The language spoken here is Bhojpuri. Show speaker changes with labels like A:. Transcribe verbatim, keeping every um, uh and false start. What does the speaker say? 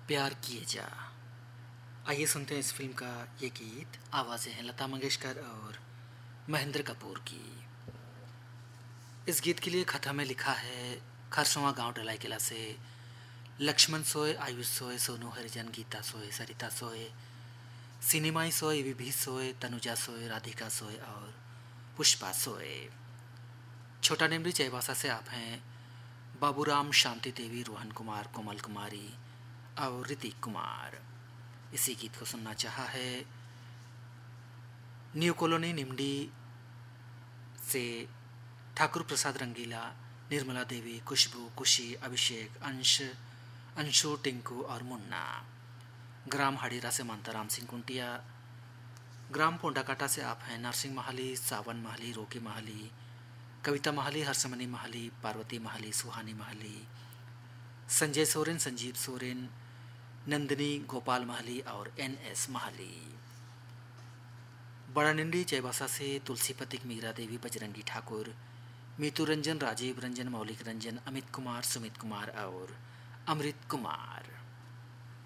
A: प्यार किए जा। आइए सुनते हैं इस फिल्म का ये गीत। आवाज़ें हैं लता मंगेशकर और महेंद्र कपूर की। इस गीत के लिए खत हमें लिखा है खरसवा गांव डलाई किला से लक्ष्मण सोए, आयुष सोए, सोनू हरिजन, गीता सोए, सरिता सोए, सिनेमाई सोए, विभी सोए, तनुजा सोए, राधिका सोए और पुष्पा सोए। छोटा नेमरी चाईबासा से आप हैं बाबूराम, शांति देवी, रोहन कुमार, कोमल कुमारी और ऋतिक कुमार। इसी गीत को सुनना चाहा है न्यू कॉलोनी निमडी से ठाकुर प्रसाद रंगीला, निर्मला देवी, खुशबू, खुशी, अभिषेक, अंश, अंशु, टिंकू और मुन्ना। ग्राम हाड़ीरा से मानताराम सिंह कुंटिया। ग्राम पोंडाकाटा से आप हैं नरसिंह महाली, सावन महाली, रोकी महाली, कविता महाली, हर्षमणि महाली, पार्वती महाली, सुहानी महाली, संजय सोरेन, संजीव सोरेन, नंदिनी, गोपाल महाली और एन एस महाली। बड़ा निंडी चाईबासा से तुलसी पतिक, मीरा देवी, बजरंगी ठाकुर, मीतू रंजन, राजीव रंजन, मौलिक रंजन, अमित कुमार, सुमित कुमार और अमृत कुमार।